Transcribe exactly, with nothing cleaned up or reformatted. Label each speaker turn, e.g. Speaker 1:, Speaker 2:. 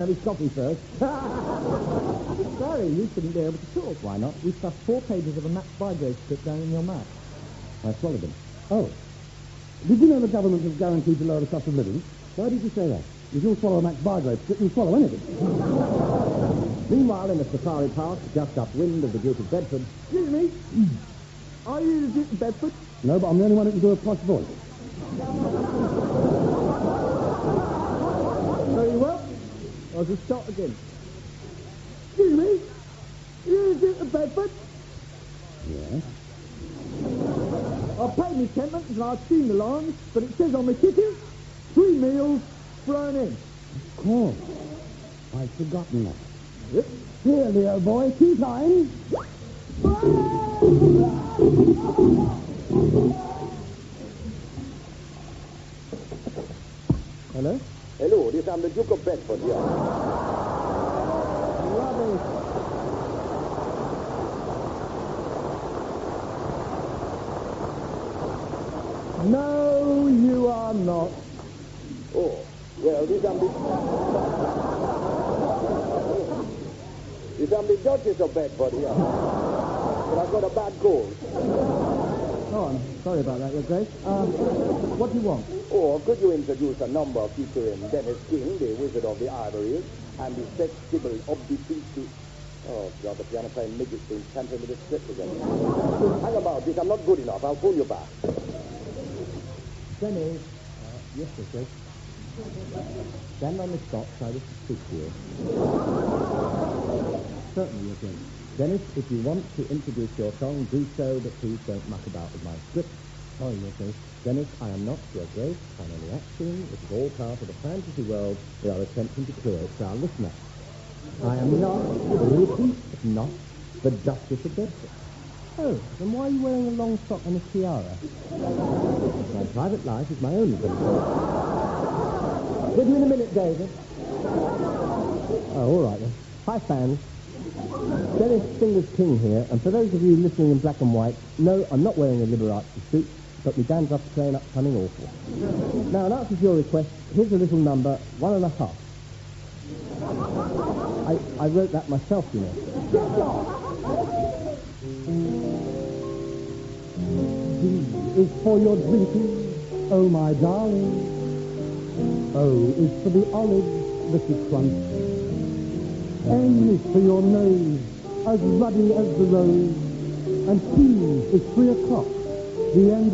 Speaker 1: Have his coffee first. Sorry, you shouldn't be able to talk. Why not? We stuffed four pages of a Max Bygrave script down in your mouth. I swallowed them.
Speaker 2: Oh. Did you know the government has guaranteed to lower the cost of living? Why did you say that? If you'll swallow a Max Bygrave script, you'll swallow anything.
Speaker 1: Meanwhile, in the Safari Park, just upwind of the Duke of Bedford...
Speaker 2: Excuse me?
Speaker 1: Are you the Duke of Bedford?
Speaker 2: No, but I'm the only one who can do a posh voice.
Speaker 1: Very well. I'll just start again.
Speaker 2: Excuse me? You the Duke of Bedford? Yes.
Speaker 1: I've paid me tenpence and I've seen the lines, but it says on the ticket, three meals thrown in.
Speaker 2: Of course. I've forgotten that.
Speaker 1: Yep.
Speaker 2: Here, Leo boy, tea time.
Speaker 1: Hello?
Speaker 3: Hello, this I'm the Duke of Bedford here.
Speaker 1: Rubbish. No, you are not.
Speaker 3: Oh, well, this I'm the... this I'm the Duchess of Bedford here. But I've got a bad cold.
Speaker 1: Oh, I'm sorry about that, Your Grace. Uh, what do you want?
Speaker 3: Oh, could you introduce a number featuring Dennis King, the Wizard of the Ivories, and the sex symbol of the Pinky? Oh, God, the piano playing midget thing can't with the script again. Hang about this, I'm not good enough. I'll phone you back.
Speaker 1: Dennis. Uh, yes, Your Grace. Stand on the spot, so I wish to speak to you. Certainly, Your Grace. Dennis, if you want to introduce your song, do so, but please don't muck about with my script. Sorry, Your Grace. Dennis, I am not Your Grace. I'm only acting. It is all part of the fantasy world we are attempting to create for our listener. I am not, repeat, not the Duchess of Bedford. Oh, then why are you wearing a long sock and a tiara? My private life is my own concern. With you in a minute, David. Oh, all right then. Hi, fans. Dennis Fingers King here, and for those of you listening in black and white, no, I'm not wearing a Liberace suit, but my band's up playing up something awful. Now, in answer to your request, here's a little number, one and a half. I, I wrote that myself, you know.
Speaker 2: D is for your drinking, oh my darling. O is for the olives that you crunch. N is for your nose, as ruddy as the rose. And T is three o'clock, the end